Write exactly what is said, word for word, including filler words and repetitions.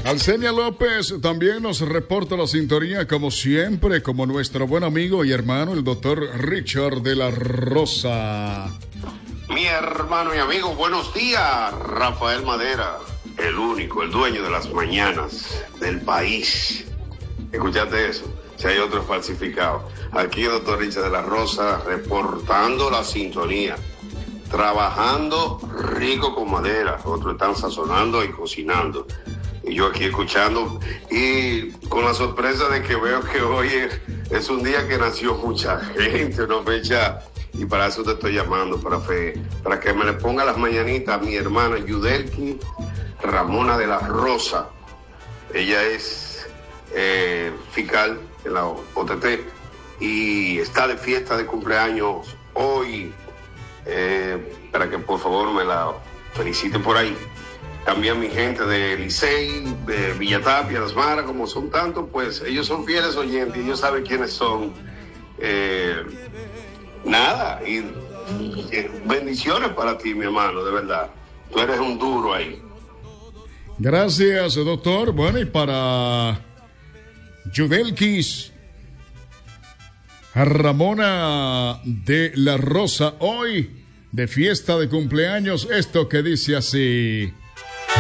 Alcenia López también nos reporta la sintonía, como siempre, como nuestro buen amigo y hermano, el doctor Richard de la Rosa. Mi hermano y amigo, buenos días, Rafael Madera, el único, el dueño de las mañanas del país. ¿Escuchaste eso? Si hay otro falsificado. Aquí el doctor Richard de la Rosa reportando la sintonía. Trabajando rico con madera, otros están sazonando y cocinando. Y yo aquí escuchando y con la sorpresa de que veo que hoy es, es un día que nació mucha gente, una fecha, y para eso te estoy llamando, para, fe, para que me le ponga las mañanitas a mi hermana Yudelki Ramona de la Rosa. Ella es eh, fiscal en la O T T y está de fiesta de cumpleaños hoy. Eh, para que por favor me la felicite por ahí. También mi gente de Licey, de Villatapia, Las Maras, como son tantos, pues ellos son fieles oyentes, ellos saben quiénes son. Eh, nada, y, y bendiciones para ti, mi hermano, de verdad. Tú eres un duro ahí. Gracias, doctor. Bueno, y para Yudelkis Ramona de la Rosa, hoy de fiesta de cumpleaños, esto que dice así.